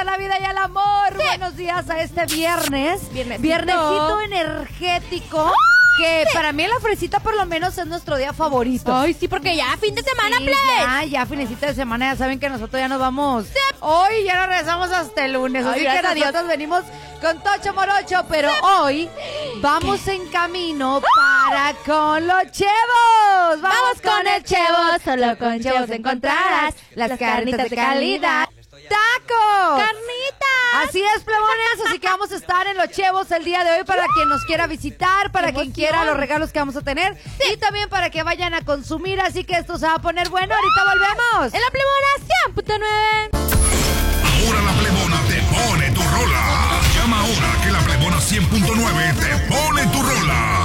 la vida y al amor. Sí. Buenos días a este viernesito energético. Que para mí la fresita por lo menos es nuestro día favorito. Ay, sí, porque ya fin de semana, sí, plebes. Ya finesita de semana, ya saben que nosotros ya nos vamos. Sí. Hoy ya nos regresamos hasta el lunes. Así que nosotros venimos con Tocho Morocho, pero hoy vamos en camino para con los chevos. Vamos con el chevo, solo con chevos encontrarás las carnitas de calidad. ¡Tacos! ¡Carnitas! Así es, plebones, así que vamos a estar en los chevos el día de hoy para quien nos quiera visitar, para quien quiera los regalos que vamos a tener y también para que vayan a consumir, así que esto se va a poner bueno. Ahorita volvemos. En la Plebona 100.9. Ahora la Plebona te pone tu rola. Llama ahora que la Plebona 100.9 te pone tu rola.